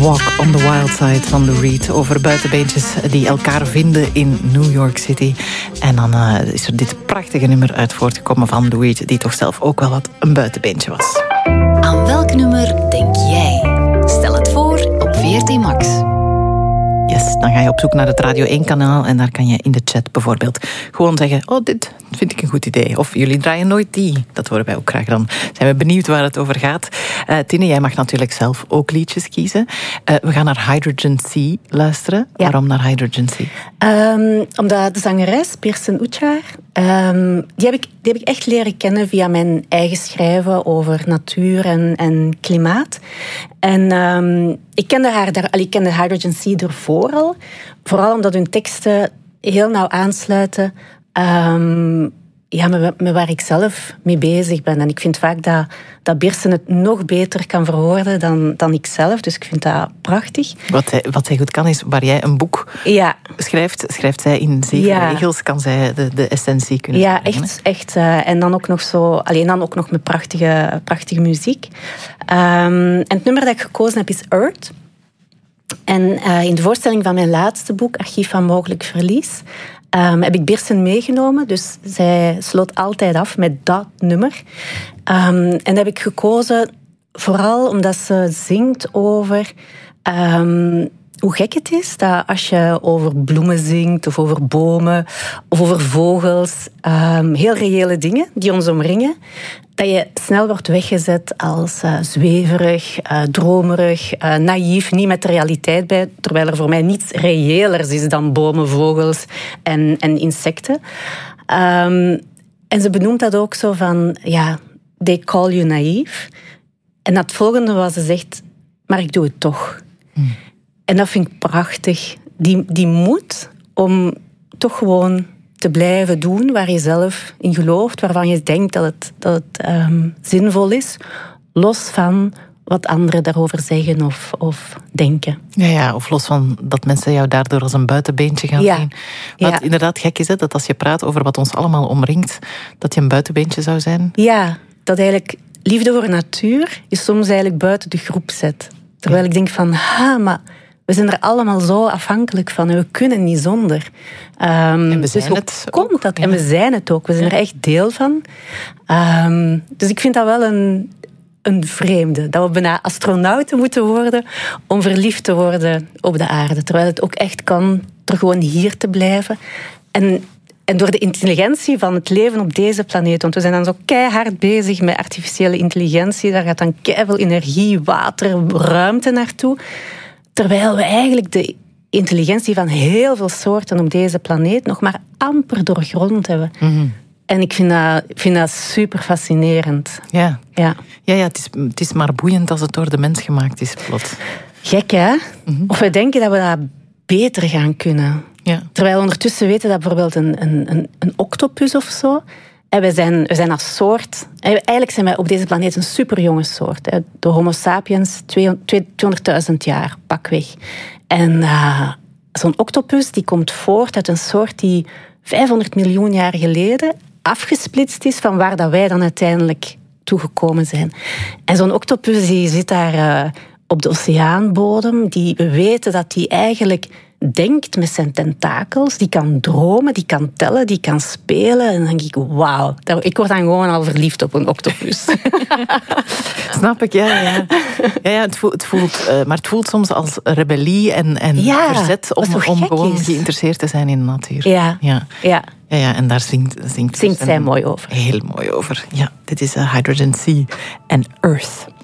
Walk on the Wild Side van Lou Reed. Over buitenbeentjes die elkaar vinden in New York City. En dan is er dit prachtige nummer uit voortgekomen van Lou Reed, die toch zelf ook wel wat een buitenbeentje was. Aan welk nummer denk jij? Stel het voor op VRT Max. Yes, dan ga je op zoek naar het Radio 1-kanaal en daar kan je in de chat bijvoorbeeld gewoon zeggen, oh, dit vind ik een goed idee. Of jullie draaien nooit die. Dat horen wij ook graag. Dan zijn we benieuwd waar het over gaat. Tine, jij mag natuurlijk zelf ook liedjes kiezen. We gaan naar Hydrogen Sea luisteren. Ja. Waarom naar Hydrogen Sea? Omdat de zangeres, Pirsen Uçar, die heb ik echt leren kennen via mijn eigen schrijven over natuur en klimaat. En ik kende Hydrogen Sea ervoor al. Vooral omdat hun teksten heel nauw aansluiten met waar ik zelf mee bezig ben. En ik vind vaak dat Birsen het nog beter kan verwoorden dan ik zelf. Dus ik vind dat prachtig. Wat zij goed kan is, waar jij een boek schrijft zij in 7 regels, kan zij de essentie kunnen brengen. Ja, echt. En dan ook nog dan ook nog met prachtige muziek. En het nummer dat ik gekozen heb is Earth. En in de voorstelling van mijn laatste boek, Archief van Mogelijk Verlies, heb ik Birsen meegenomen. Dus zij sloot altijd af met dat nummer. En dat heb ik gekozen vooral omdat ze zingt over hoe gek het is dat als je over bloemen zingt of over bomen of over vogels, heel reële dingen die ons omringen, dat je snel wordt weggezet als zweverig, dromerig, naïef, niet met de realiteit bij, terwijl er voor mij niets reëlers is dan bomen, vogels en insecten. En ze benoemt dat ook zo van, they call you naïef. En dat volgende wat ze zegt, maar ik doe het toch. En dat vind ik prachtig. Die moed om toch gewoon te blijven doen waar je zelf in gelooft, waarvan je denkt dat het zinvol is, los van wat anderen daarover zeggen of denken. Ja, of los van dat mensen jou daardoor als een buitenbeentje gaan zien. Wat inderdaad gek is, dat als je praat over wat ons allemaal omringt, dat je een buitenbeentje zou zijn. Ja, dat eigenlijk liefde voor natuur je soms eigenlijk buiten de groep zet. Terwijl ik denk van, maar we zijn er allemaal zo afhankelijk van en we kunnen niet zonder. En we zijn het komt ook. Dat? Ja. En we zijn het ook. We zijn er echt deel van. Dus ik vind dat wel een vreemde. Dat we bijna astronauten moeten worden om verliefd te worden op de aarde. Terwijl het ook echt kan er gewoon hier te blijven. En door de intelligentie van het leven op deze planeet. Want we zijn dan zo keihard bezig met artificiële intelligentie. Daar gaat dan keiveel energie, water, ruimte naartoe. Terwijl we eigenlijk de intelligentie van heel veel soorten op deze planeet nog maar amper doorgrond hebben. Mm-hmm. En ik vind dat super fascinerend. Ja, het is maar boeiend als het door de mens gemaakt is, plots. Gek, hè? Mm-hmm. Of we denken dat we dat beter gaan kunnen. Ja. Terwijl we ondertussen weten dat bijvoorbeeld een octopus of zo. En we zijn als soort. Eigenlijk zijn wij op deze planeet een superjonge soort. De Homo sapiens 200.000 jaar, pakweg. En zo'n octopus die komt voort uit een soort die 500 miljoen jaar geleden afgesplitst is van waar dat wij dan uiteindelijk toegekomen zijn. En zo'n octopus die zit daar op de oceaanbodem. We weten dat die eigenlijk denkt met zijn tentakels, die kan dromen, die kan tellen, die kan spelen. En dan denk ik, wauw, ik word dan gewoon al verliefd op een octopus. Snap ik, ja, het voelt soms als rebellie en verzet om gewoon geïnteresseerd te zijn in de natuur. Ja, en daar zingt zij mooi over. Heel mooi over. Ja, dit is Hydrogen Sea en Earth.